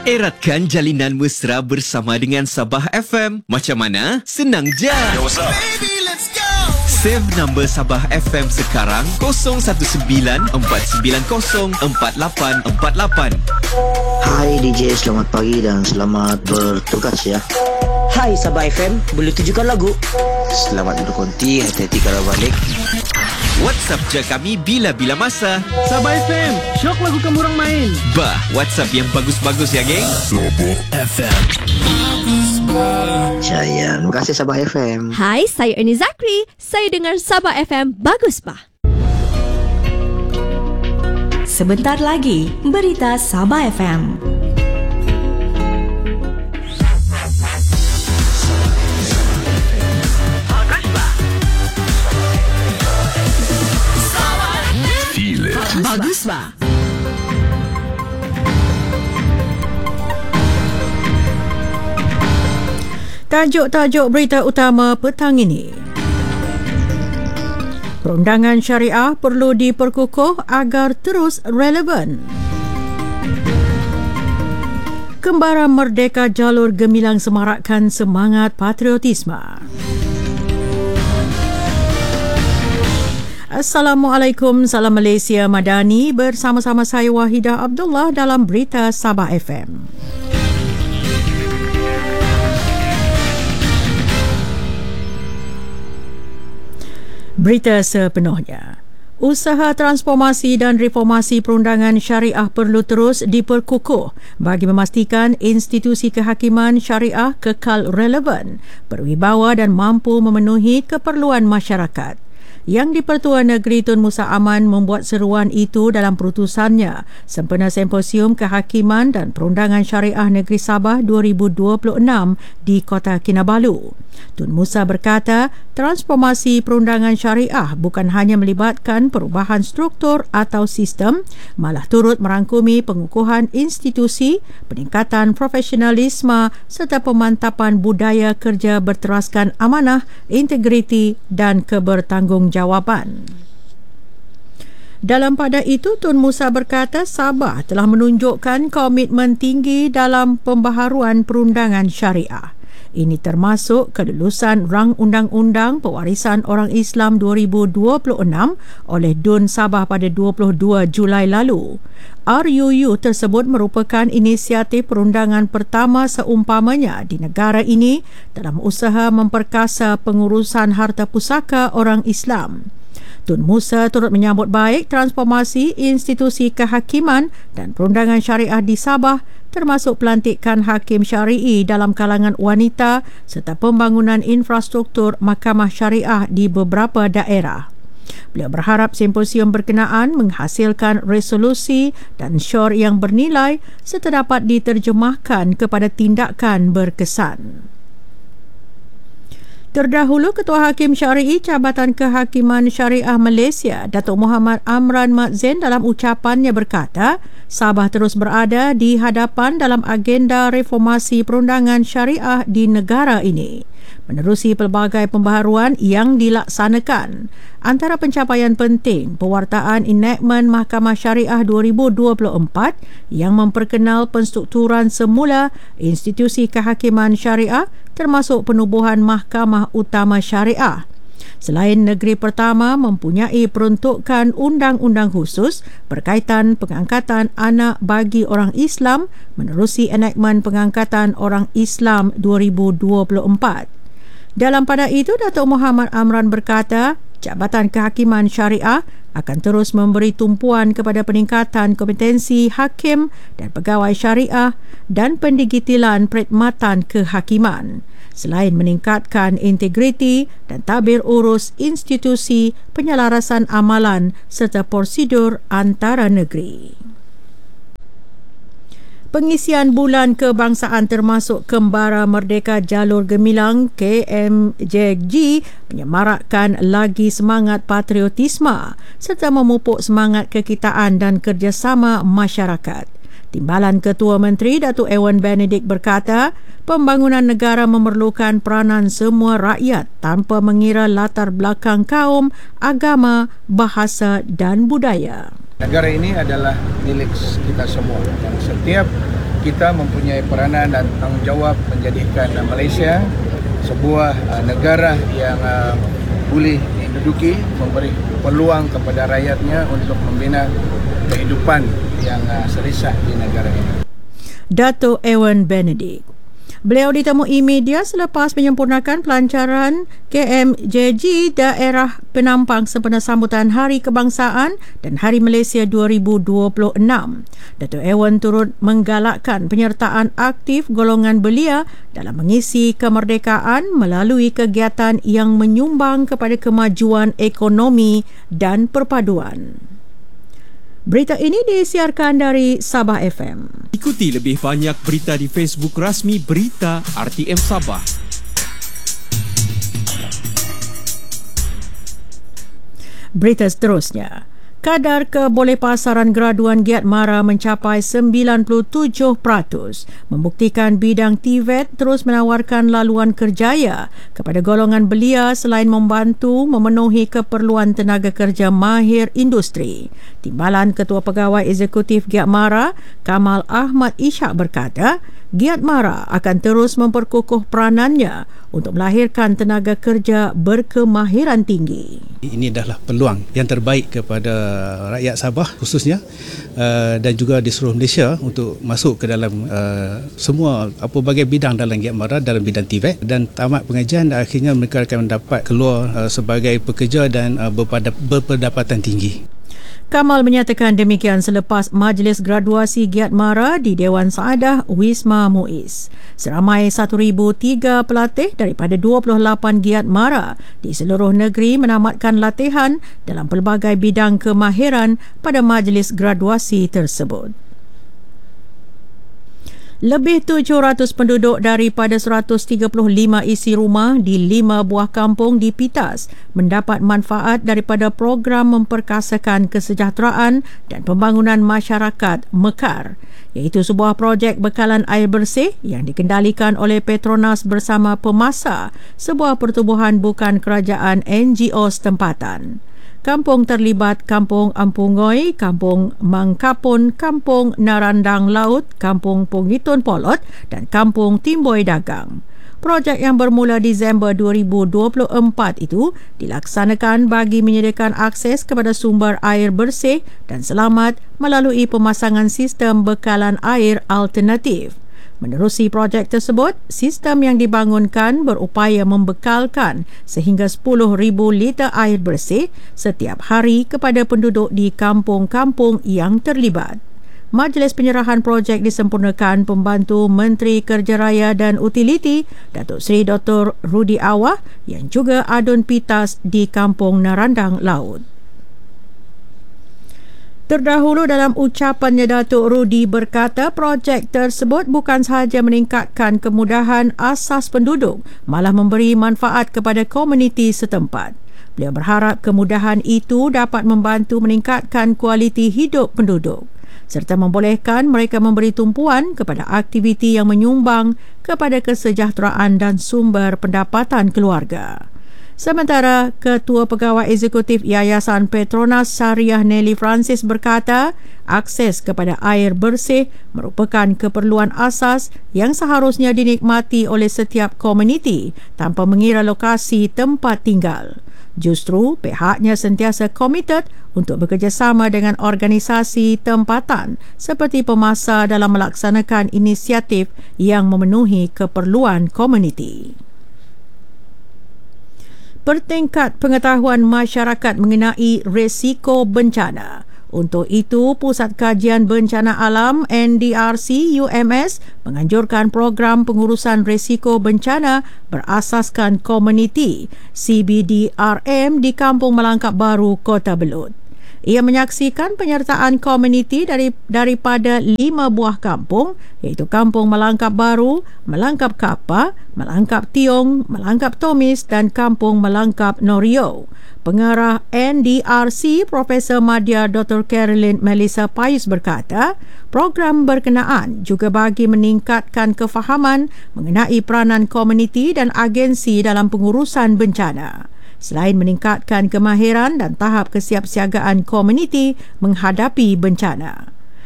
Eratkan jalinan mesra bersama dengan Sabah FM. Macam mana? Senang je. Yo, what's up? Baby, let's go. Save nombor Sabah FM sekarang 019-490-4848. Hai DJ, selamat pagi dan selamat bertugas ya. Hai Sabah FM, boleh tujukan lagu? Selamat berkonti, hati-hati kalau balik. WhatsApp je kami bila-bila masa. Sabah FM, syok lagu kamu orang main. Bah, WhatsApp yang bagus-bagus ya, geng. Sabah FM. Saya, terima kasih Sabah FM. Hai, saya Ernie Zakri. Saya dengar Sabah FM. Bagus, bah. Sebentar lagi, berita Sabah FM. Feel it. Bagus, bah. Tajuk-tajuk berita utama petang ini. Perundangan syariah perlu diperkukuh agar terus relevan. Kembara Merdeka Jalur Gemilang semarakkan semangat patriotisme. Assalamualaikum, salam Malaysia Madani. Bersama-sama saya Wahidah Abdullah dalam Berita Sabah FM. Berita sepenuhnya. Usaha transformasi dan reformasi perundangan syariah perlu terus diperkukuh bagi memastikan institusi kehakiman syariah kekal relevan, berwibawa dan mampu memenuhi keperluan masyarakat. Yang di-Pertua Negeri Tun Musa Aman membuat seruan itu dalam perutusannya sempena Simposium Kehakiman dan Perundangan Syariah Negeri Sabah 2026 di Kota Kinabalu. Tun Musa berkata, transformasi perundangan syariah bukan hanya melibatkan perubahan struktur atau sistem, malah turut merangkumi pengukuhan institusi, peningkatan profesionalisme serta pemantapan budaya kerja berteraskan amanah, integriti dan kebertanggungjawabaan. Dalam pada itu, Tun Musa berkata Sabah telah menunjukkan komitmen tinggi dalam pembaharuan perundangan syariah. Ini termasuk kelulusan Rang Undang-Undang Pewarisan Orang Islam 2026 oleh DUN Sabah pada 22 Julai lalu. RUU tersebut merupakan inisiatif perundangan pertama seumpamanya di negara ini dalam usaha memperkasa pengurusan harta pusaka orang Islam. Tun Musa turut menyambut baik transformasi institusi kehakiman dan perundangan syariah di Sabah, termasuk pelantikan hakim syari'i dalam kalangan wanita serta pembangunan infrastruktur mahkamah syariah di beberapa daerah. Beliau berharap simposium berkenaan menghasilkan resolusi dan syur yang bernilai serta dapat diterjemahkan kepada tindakan berkesan. Terdahulu, Ketua Hakim Syari'i Jabatan Kehakiman Syariah Malaysia, Datuk Muhammad Amran Mat Zain dalam ucapannya berkata, Sabah terus berada di hadapan dalam agenda reformasi perundangan syariah di negara ini. Menerusi pelbagai pembaharuan yang dilaksanakan, antara pencapaian penting pewartaan enactment Mahkamah Syariah 2024 yang memperkenal penstrukturan semula institusi kehakiman syariah termasuk penubuhan Mahkamah Utama Syariah. Selain negeri pertama mempunyai peruntukan undang-undang khusus berkaitan pengangkatan anak bagi orang Islam menerusi enactment pengangkatan orang Islam 2024. Dalam pada itu, Datuk Muhammad Amran berkata, Jabatan Kehakiman Syariah akan terus memberi tumpuan kepada peningkatan kompetensi hakim dan pegawai syariah dan pendigitilan perkhidmatan kehakiman, selain meningkatkan integriti dan tabir urus institusi, penyelarasan amalan serta prosedur antara negeri. Pengisian Bulan Kebangsaan termasuk Kembara Merdeka Jalur Gemilang KMJG menyemarakkan lagi semangat patriotisme serta memupuk semangat kekitaan dan kerjasama masyarakat. Timbalan Ketua Menteri Datuk Ewan Benedict berkata, pembangunan negara memerlukan peranan semua rakyat tanpa mengira latar belakang kaum, agama, bahasa dan budaya. Negara ini adalah milik kita semua dan setiap kita mempunyai peranan dan tanggungjawab menjadikan Malaysia sebuah negara yang boleh diduduki, memberi peluang kepada rakyatnya untuk membina kehidupan yang selesa di negara ini. Dato' Ewan Benedict. Beliau ditemui media selepas menyempurnakan pelancaran KMJG Daerah Penampang sempena sambutan Hari Kebangsaan dan Hari Malaysia 2026. Dato' Ewan turut menggalakkan penyertaan aktif golongan belia dalam mengisi kemerdekaan melalui kegiatan yang menyumbang kepada kemajuan ekonomi dan perpaduan. Berita ini disiarkan dari Sabah FM. Ikuti lebih banyak berita di Facebook rasmi Berita RTM Sabah. Berita seterusnya. Kadar kebolehpasaran graduan Giat Mara mencapai 97%, membuktikan bidang TVET terus menawarkan laluan kerjaya kepada golongan belia selain membantu memenuhi keperluan tenaga kerja mahir industri. Timbalan Ketua Pegawai Eksekutif Giat Mara, Kamal Ahmad Ishak berkata, Giat Mara akan terus memperkukuh peranannya untuk melahirkan tenaga kerja berkemahiran tinggi. Ini adalah peluang yang terbaik kepada rakyat Sabah khususnya dan juga di seluruh Malaysia untuk masuk ke dalam semua pelbagai bidang dalam Giat Mara dalam bidang TVET, dan tamat pengajian dan akhirnya mereka akan mendapat keluar sebagai pekerja dan berpendapatan tinggi. Kamal menyatakan demikian selepas majlis graduasi Giat Mara di Dewan Saadah Wisma Muiz. Seramai 1,003 pelatih daripada 28 Giat Mara di seluruh negeri menamatkan latihan dalam pelbagai bidang kemahiran pada majlis graduasi tersebut. Lebih 700 penduduk daripada 135 isi rumah di 5 buah kampung di Pitas mendapat manfaat daripada program memperkasakan kesejahteraan dan pembangunan masyarakat Mekar, iaitu sebuah projek bekalan air bersih yang dikendalikan oleh Petronas bersama Pemasa, sebuah pertubuhan bukan kerajaan NGO setempatan. Kampung terlibat Kampung Ampungoi, Kampung Mangkapun, Kampung Narandang Laut, Kampung Pungitun Polot dan Kampung Timboi Dagang. Projek yang bermula Disember 2024 itu dilaksanakan bagi menyediakan akses kepada sumber air bersih dan selamat melalui pemasangan sistem bekalan air alternatif. Menerusi projek tersebut, sistem yang dibangunkan berupaya membekalkan sehingga 10,000 liter air bersih setiap hari kepada penduduk di kampung-kampung yang terlibat. Majlis penyerahan projek disempurnakan Pembantu Menteri Kerja Raya dan Utiliti, Datuk Seri Dr. Rudi Awah yang juga adun Pitas di Kampung Narandang Laut. Terdahulu dalam ucapannya, Datuk Rudi berkata projek tersebut bukan sahaja meningkatkan kemudahan asas penduduk, malah memberi manfaat kepada komuniti setempat. Beliau berharap kemudahan itu dapat membantu meningkatkan kualiti hidup penduduk serta membolehkan mereka memberi tumpuan kepada aktiviti yang menyumbang kepada kesejahteraan dan sumber pendapatan keluarga. Sementara Ketua Pegawai Eksekutif Yayasan Petronas Syariah Nelly Francis berkata, akses kepada air bersih merupakan keperluan asas yang seharusnya dinikmati oleh setiap komuniti tanpa mengira lokasi tempat tinggal. Justru pihaknya sentiasa komited untuk bekerjasama dengan organisasi tempatan seperti Pemasa dalam melaksanakan inisiatif yang memenuhi keperluan komuniti. Bertingkat pengetahuan masyarakat mengenai risiko bencana. Untuk itu, Pusat Kajian Bencana Alam NDRC UMS menganjurkan program pengurusan risiko bencana berasaskan komuniti CBDRM di Kampung Melangkap Baru, Kota Belud. Ia menyaksikan penyertaan komuniti daripada 5 buah kampung, iaitu Kampung Melangkap Baru, Melangkap Kapa, Melangkap Tiong, Melangkap Tomis dan Kampung Melangkap Norio. Pengarah NDRC Profesor Madya Dr. Caroline Melissa Payus berkata, program berkenaan juga bagi meningkatkan kefahaman mengenai peranan komuniti dan agensi dalam pengurusan bencana. Selain meningkatkan kemahiran dan tahap kesiapsiagaan komuniti menghadapi bencana.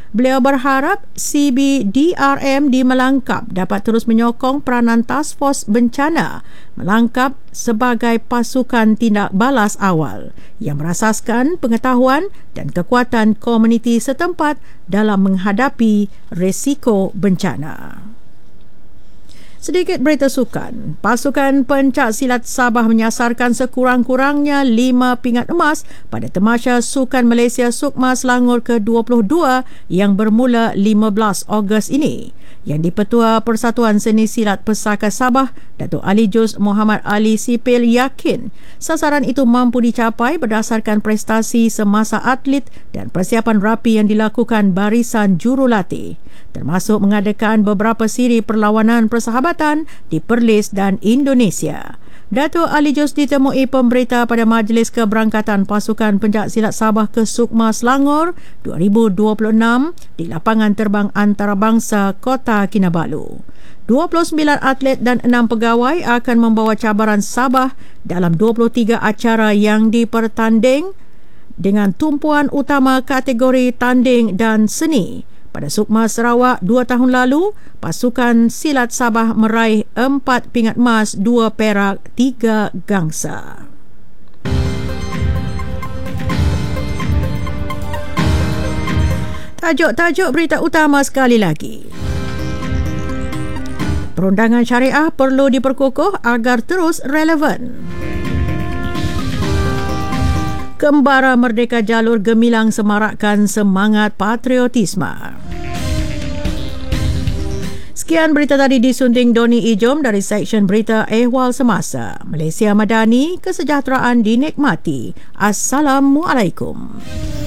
Beliau berharap CBDRM di Melangkap dapat terus menyokong peranan Task Force Bencana Melangkap sebagai pasukan tindak balas awal yang berasaskan pengetahuan dan kekuatan komuniti setempat dalam menghadapi risiko bencana. Sedikit berita sukan. Pasukan pencak silat Sabah menyasarkan sekurang-kurangnya 5 pingat emas pada Tamasya Sukan Malaysia Sukma Selangor ke-22 yang bermula 15 Ogos ini. Yang di-Petua Persatuan Seni Silat Pesaka Sabah, Datuk Ali Juz Muhammad Ali Sipil yakin sasaran itu mampu dicapai berdasarkan prestasi semasa atlet dan persiapan rapi yang dilakukan barisan jurulatih, termasuk mengadakan beberapa siri perlawanan persahabatan di Perlis dan Indonesia. Datuk Ali Juz ditemui pemberita pada Majlis Keberangkatan Pasukan Pencak Silat Sabah ke Sukma Selangor 2026 di Lapangan Terbang Antarabangsa Kota Kinabalu. 29 atlet dan 6 pegawai akan membawa cabaran Sabah dalam 23 acara yang dipertanding dengan tumpuan utama kategori tanding dan seni. Pada Sukma Sarawak 2 tahun lalu, pasukan silat Sabah meraih 4 pingat emas, 2 perak, 3 gangsa. Tajuk-tajuk berita utama sekali lagi. Perundangan syariah perlu diperkukuh agar terus relevan. Kembara Merdeka Jalur Gemilang semarakkan semangat patriotisme. Sekian berita tadi disunting Doni Ijom dari Seksyen Berita Ehwal Semasa. Malaysia Madani, kesejahteraan dinikmati. Assalamualaikum.